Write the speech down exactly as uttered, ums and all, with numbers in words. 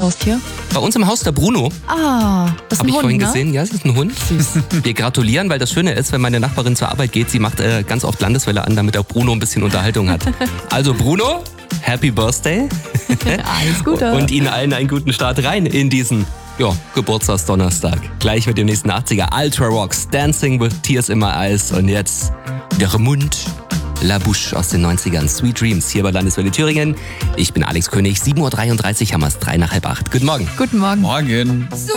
Haustier? Bei uns im Haus der Bruno. Ah, das ist Habe ein ich Hund, vorhin ne? gesehen. Ja, es ist ein Hund. Wir gratulieren, weil das Schöne ist, wenn meine Nachbarin zur Arbeit geht, sie macht äh, ganz oft Landeswelle an, damit auch Bruno ein bisschen Unterhaltung hat. Also Bruno, Happy Birthday. Alles Gute. Und Ihnen allen einen guten Start rein in diesen ja, Geburtstagsdonnerstag. Gleich mit dem nächsten achtziger Ultra Rocks, Dancing with Tears in My Eyes. Und jetzt der Mund, La Bouche aus den neunzigern, Sweet Dreams hier bei Landeswelle Thüringen. Ich bin Alex König, sieben Uhr dreiunddreißig, haben wir es drei nach halb acht. Guten Morgen. Guten Morgen. Morgen.